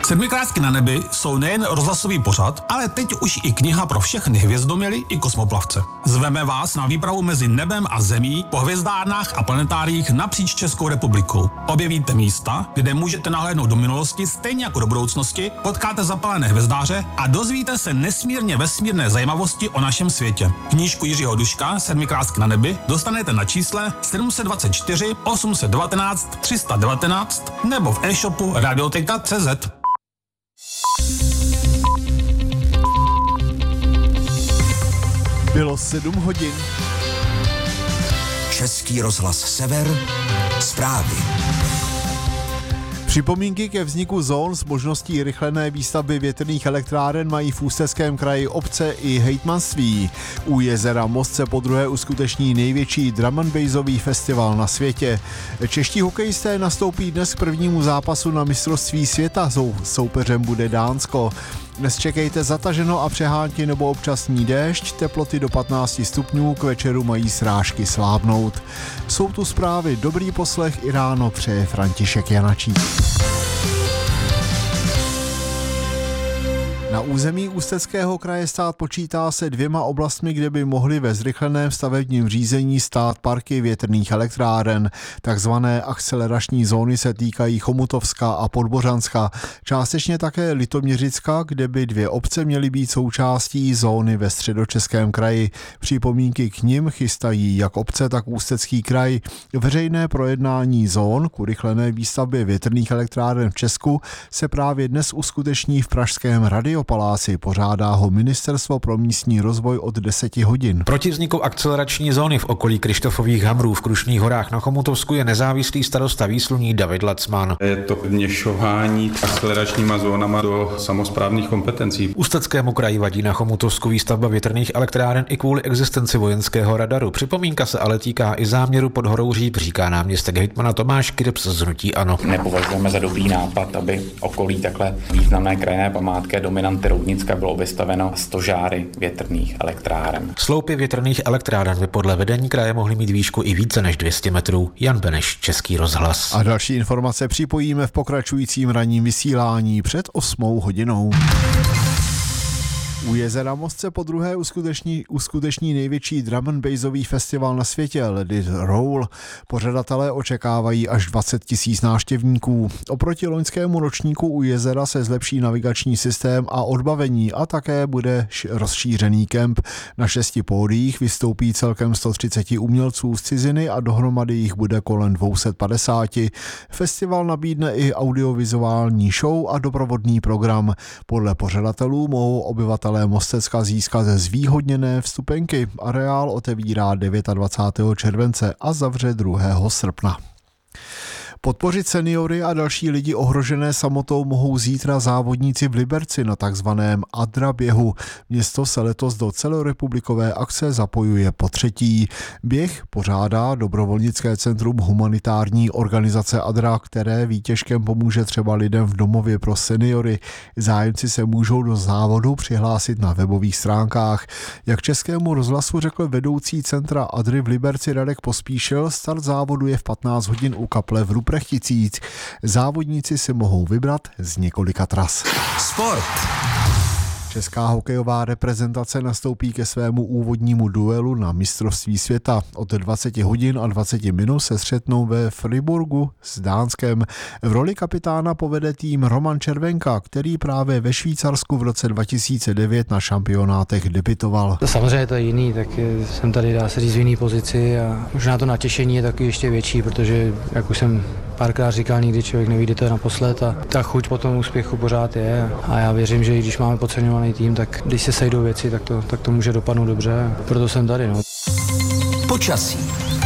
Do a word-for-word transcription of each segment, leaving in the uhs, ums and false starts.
Sedmikrásky na nebi jsou nejen rozhlasový pořad, ale teď už i kniha pro všechny hvězdoměly i kosmoplavce. Zveme vás na výpravu mezi nebem a zemí po hvězdárnách a planetáriích napříč Českou republikou. Objevíte místa, kde můžete nahlédnout do minulosti stejně jako do budoucnosti, potkáte zapalené hvězdáře a dozvíte se nesmírně vesmírné zajímavosti o našem světě. Knížku Jiřího Duška Sedmikrásky na nebi dostanete na čísle sedm set dvacet čtyři osm set devatenáct tři sta devatenáct nebo v e-shopu radioteka tečka cé zet. Bylo sedm hodin. Český rozhlas Sever, zprávy. Připomínky ke vzniku zón s možností rychlené výstavby větrných elektráren mají v Ústeckém kraji obce i hejtmanství. U jezera Most se podruhé uskuteční největší drum and bassový festival na světě. Čeští hokejisté nastoupí dnes k prvnímu zápasu na mistrovství světa. Soupeřem bude Dánsko. Dnes čekejte zataženo a přehánky nebo občasný déšť, teploty do patnáct stupňů, k večeru mají srážky slábnout. Jsou tu zprávy, dobrý poslech i ráno přeje František Janačík. Na území Ústeckého kraje stát počítá se dvěma oblastmi, kde by mohly ve zrychleném stavebním řízení stát parky větrných elektráren. Takzvané akcelerační zóny se týkají Chomutovska a Podbořanska, částečně také Litoměřicka, kde by dvě obce měly být součástí zóny ve Středočeském kraji. Připomínky k nim chystají jak obce, tak Ústecký kraj. Veřejné projednání zón k urychlené výstavbě větrných elektráren v Česku se právě dnes uskuteční v pražském Radiopaláci. Pořádá ho Ministerstvo pro místní rozvoj od deseti hodin. Proti vzniku akcelerační zóny v okolí Krištofových Hamrů v Krušných horách na Chomutovsku je nezávislý starosta Výsluní David Lacman. Je to vměšování akceleračníma zónama do samosprávných kompetencí. Ústeckému kraji vadí na Chomutovsku výstavba větrných elektráren i kvůli existenci vojenského radaru. Připomínka se ale týká i záměru pod horou Říp, říká náměstek hejtmana Tomáš Kirps z hnutí ANO. Nepovažujeme za dobrý nápad, aby okolí takhle významné krajinné památky dominanty Roudnicka bylo vystaveno stožáry větrných elektráren. Sloupy větrných elektráren by podle vedení kraje mohly mít výšku i více než dvě stě metrů. Jan Beneš, Český rozhlas. A další informace připojíme v pokračujícím ranním vysílání před osmou hodinou. U jezera Most se podruhé uskuteční, uskuteční největší drum and bassový festival na světě Let It Roll. Pořadatelé očekávají až dvacet tisíc návštěvníků. Oproti loňskému ročníku u jezera se zlepší navigační systém a odbavení a také bude rozšířený kemp. Na šesti pódiích vystoupí celkem sto třicet umělců z ciziny a dohromady jich bude kolem dvě stě padesát. Festival nabídne i audiovizuální show a doprovodný program. Podle pořadatelů mohou obyvatelé Mostecka získat zvýhodněné vstupenky. Areál otevírá dvacátého devátého července a zavře druhého srpna. Podpořit seniory a další lidi ohrožené samotou mohou zítra závodníci v Liberci na takzvaném Adra běhu. Město se letos do celorepublikové akce zapojuje po třetí. Běh pořádá dobrovolnické centrum humanitární organizace Adra, které výtěžkem pomůže třeba lidem v domově pro seniory. Zájemci se můžou do závodu přihlásit na webových stránkách. Jak Českému rozhlasu řekl vedoucí centra Adry v Liberci Radek Pospíšil, start závodu je v patnáct hodin u kaple v Ruprechticích. Závodníci si mohou vybrat z několika tras. Sport. Česká hokejová reprezentace nastoupí ke svému úvodnímu duelu na mistrovství světa. Od dvacet hodin a dvacet minut se střetnou ve Friburgu s Dánskem. V roli kapitána povede tým Roman Červenka, který právě ve Švýcarsku v roce dva tisíce devět na šampionátech debitoval. Samozřejmě to je jiný, tak jsem tady, dá se říct, v jiný pozici a možná to natěšení je taky ještě větší, protože, jak už jsem párkrát říkal, nikdy člověk nevíde to naposled a ta chuť po tom úspěchu pořád je. A já věřím, že i když máme podceňovaný tým, tak když se sejdou věci, tak to, tak to může dopadnout dobře. Proto jsem tady. No. Počasí.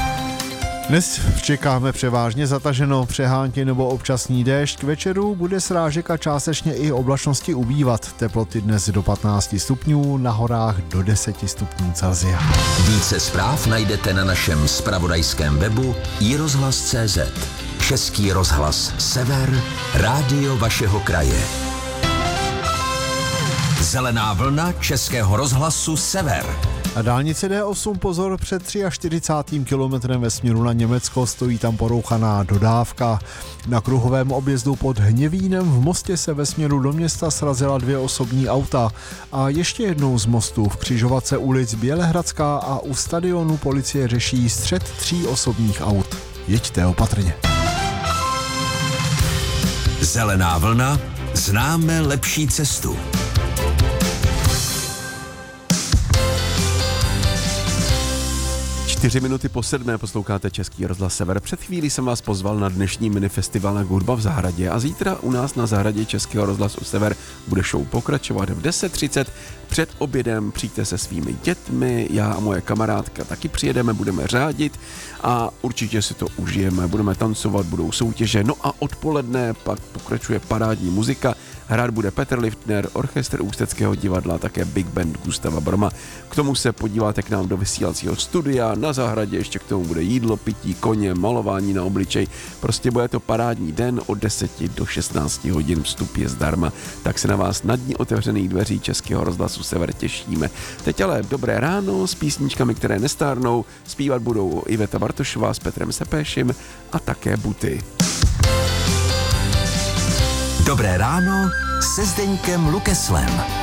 Dnes čekáme převážně zataženo, přehánky nebo občasný déšť. K večeru bude srážek a částečně i oblačnosti ubývat. Teploty dnes do patnáct stupňů, na horách do deset stupňů Celsia. Více zpráv najdete na našem zpravodajském webu i rozhlas tečka cé zet. Český rozhlas Sever, rádio vašeho kraje. Zelená vlna Českého rozhlasu Sever. A dálnice D osm, pozor, před čtyřicátým třetím kilometrem ve směru na Německo stojí tam porouchaná dodávka. Na kruhovém objezdu pod Hněvínem v Mostě se ve směru do města srazila dvě osobní auta. A ještě jednou z mostu v křižovatce ulic Bělehradská a u stadionu policie řeší střet tří osobních aut. Jeďte opatrně. Zelená vlna, známe lepší cestu. Čtyři minuty po sedmé posloucháte Český rozhlas Sever. Před chvílí jsem vás pozval na dnešní minifestival na Hudba v zahradě a zítra u nás na zahradě Českého rozhlasu Sever bude show pokračovat v deset třicet. Před obědem přijďte se svými dětmi, já a moje kamarádka taky přijedeme, budeme řádit a určitě si to užijeme. Budeme tancovat, budou soutěže, no a odpoledne pak pokračuje parádní muzika. Hrát bude Petr Liftner, orchestr Ústeckého divadla, také Big Band Gustava Broma. K tomu se podíváte k nám do vysílacího studia, na zahradě ještě k tomu bude jídlo, pití, koně, malování na obličej. Prostě bude to parádní den od deseti do šestnácti hodin, vstup je zdarma. Tak se na vás na dní otevřených dveří Českého rozhlasu Sever těšíme. Teď ale dobré ráno s písničkami, které nestárnou. Zpívat budou Iveta Bartošová s Petrem Sepéšim a také Buty. Dobré ráno se Zdeňkem Lukeslem.